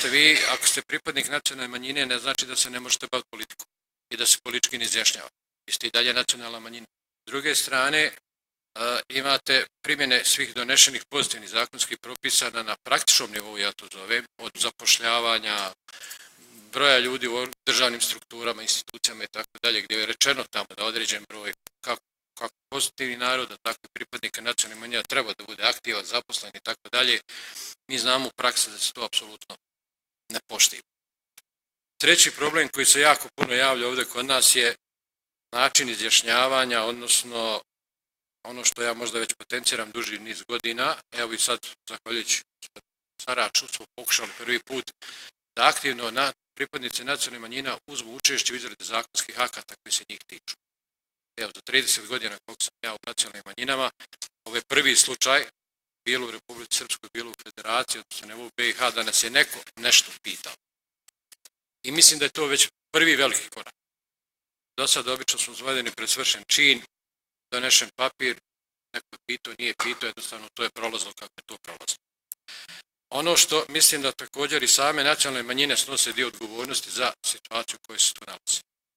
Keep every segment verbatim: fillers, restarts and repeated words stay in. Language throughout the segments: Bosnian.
znate, vi ako ste pripadnik nacionalne manjine ne znači da se ne možete baviti politikom i da se politički ne izjašnjava. Vi ste i dalje nacionalna manjina. S druge strane, uh, imate primjene svih donešenih pozitivnih zakonskih propisa na, na praktičnom nivou, ja to zovem, od zapošljavanja, broja ljudi u državnim strukturama, institucijama i tako dalje, gdje je rečeno tamo da određen broj kako, kako pozitivni naroda, tako i pripadnika nacionalnih manjina treba da bude aktivan, zaposlen i tako dalje. Mi znamo u praksi da se to apsolutno ne poštiva. Treći problem koji se jako puno javlja ovdje kod nas je način izjašnjavanja, odnosno ono što ja možda već potenciram duži niz godina. Evo i sad, zahvaljujući Saraču, smo pokušali prvi put da aktivno na pripadnici nacionalnih manjina uzmu učešće u izradi zakonskih akata koji se njih tiču. Evo, za trideset godina koliko sam ja u nacionalnim manjinama, ovo je prvi slučaj, bilo u Republici Srpskoj, bilo u Federaciji, odnosno ne u B i H, da nas je neko nešto pitao. I mislim da je to već prvi veliki korak. Do sad obično smo zvodeni pred svršen čin, donešen papir, neko je pitao, nije pitao, jednostavno to je prolazno kako je to prolazno. Ono što mislim da također i same nacionalne manjine snose dio odgovornosti za situaciju u kojoj se tu nalazi.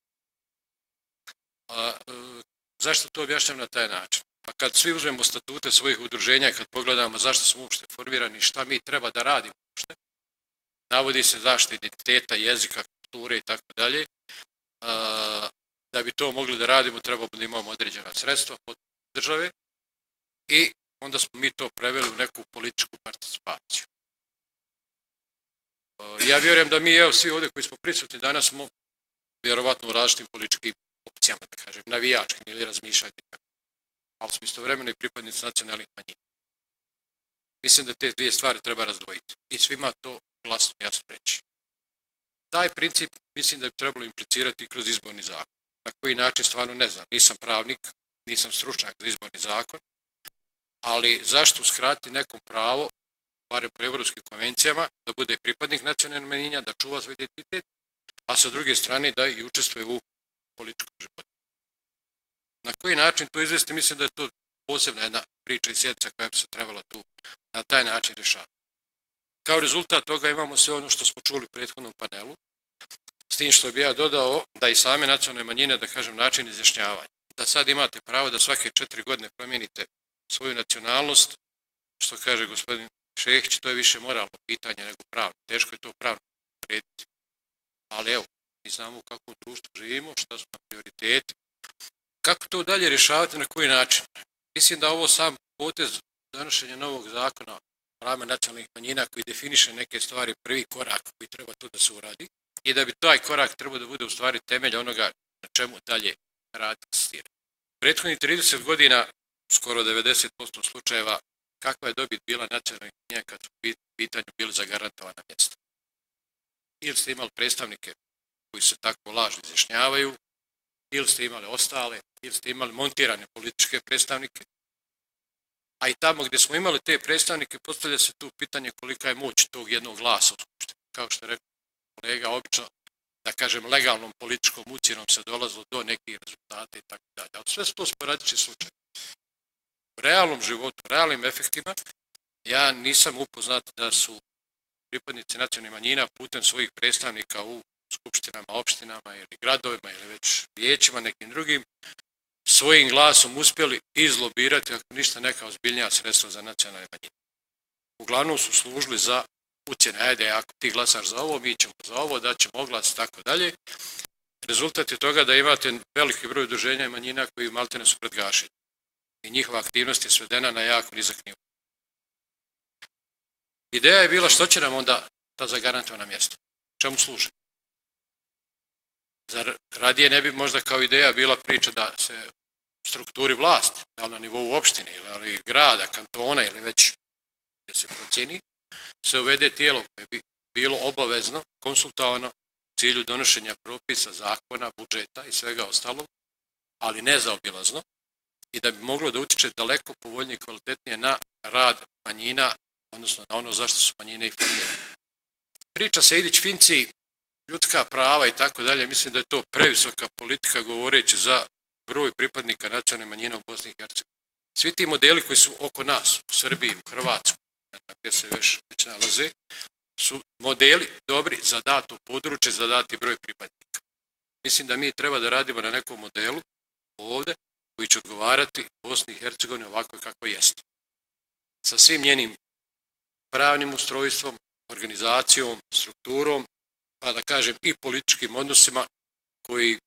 A, e, zašto to objašnjam na taj način? Pa kad svi uzmemo statute svojih udruženja i kad pogledamo zašto smo uopšte formirani, šta mi treba da radimo uopšte, navodi se zaštita identiteta, jezika, kulture i tako dalje. Da bi to mogli da radimo, trebamo da imamo određena sredstva od države i onda smo mi to preveli u neku političku participaciju. Ja vjerujem da mi, evo, svi ovdje koji smo prisutni danas smo vjerovatno u različitim političkim opcijama, da kažem, navijačkim ili razmišljanjem, ali smo istovremeno i pripadnici nacionalnih manjina. Mislim da te dvije stvari treba razdvojiti i svima to glasno jasno reći. Taj princip mislim da bi trebalo implicirati kroz izborni zakon. Na koji način stvarno ne znam, nisam pravnik, nisam stručnjak za izborni zakon, ali zašto uskratiti nekom pravo, barem po evropskim konvencijama, da bude pripadnik nacionalnih manjina, da čuva svoj identitet, a sa druge strane da i učestvuje u političkom životu. Na koji način to izvesti, mislim da je to posebna jedna priča i sjednica koja bi se trebala tu na taj način rješavati. Kao rezultat toga imamo sve ono što smo čuli u prethodnom panelu, s tim što bi ja dodao da i same nacionalne manjine, da kažem, način izjašnjavanja. Da sad imate pravo da svake četiri godine promijenite svoju nacionalnost, što kaže gospodin Šehić, to je više moralno pitanje nego pravno. Teško je to pravno prediti. Ali evo, mi znamo u kakvom društvu živimo, šta su nam prioriteti. Kako to dalje rješavati, na koji način? Mislim da ovo sam potez donošenja novog zakona o pravima nacionalnih manjina koji definiše neke stvari, prvi korak koji treba tu da se uradi i da bi taj korak trebao da bude u stvari temelj onoga na čemu dalje raditi insistirati. Prethodnih trideset godina, skoro devedeset posto slučajeva, kakva je dobit bila nacionalnih manjina kad su u pitanju bili zagarantovana mjesta. Ili ste imali predstavnike koji se tako lažno izjašnjavaju, ili ste imali ostale, ili ste imali montirane političke predstavnike, a i tamo gdje smo imali te predstavnike postavlja se tu pitanje kolika je moć tog jednog glasa u skupštini. Kao što je rekao kolega, obično, da kažem, legalnom političkom ucjenom se dolazilo do nekih rezultata i tako dalje. Ali sve su to sporadični slučaj. U realnom životu, u realnim efektima, ja nisam upoznat da su pripadnici nacionalnih manjina putem svojih predstavnika u skupštinama, opštinama ili gradovima ili već vijećima, nekim drugim, svojim glasom uspjeli izlobirati, ako ništa, neka ozbiljnija sredstva za nacionalne manjine. Uglavnom su služili za ucjene, ajde, ako ti glasaš za ovo, mi ćemo za ovo, da ćemo oglas i tako dalje. Rezultat je toga da imate veliki broj udruženja i manjina koji maltene su pred gašenjem. I njihova aktivnost je svedena na jako nizak nivo. Ideja je bila što će nam onda ta zagarantovana mjesta. Čemu služi? Zar radije ne bi možda kao ideja bila priča da se u strukturi vlasti, da li na nivou opštine ili grada, kantona ili već gdje se procjeni, se uvede tijelo koje bi bilo obavezno, konsultovano u cilju donošenja propisa, zakona, budžeta i svega ostalog, ali nezaobilazno i da bi moglo da utiče daleko povoljnije i kvalitetnije na rad manjina, odnosno na ono zašto su manjine i formirane. Priča se idić finci, ljudska prava i tako dalje, mislim da je to previsoka politika govoreći za broj pripadnika nacionalne manjine u Bosni i Hercegovini. Svi ti modeli koji su oko nas, u Srbiji, u Hrvatskoj, gdje se već, već nalaze, su modeli dobri za dato područje, za dati broj pripadnika. Mislim da mi treba da radimo na nekom modelu ovdje koji će odgovarati Bosni i Hercegovini ovako kako jeste. Sa svim njenim pravnim ustrojstvom, organizacijom, strukturom, pa da kažem i političkim odnosima koji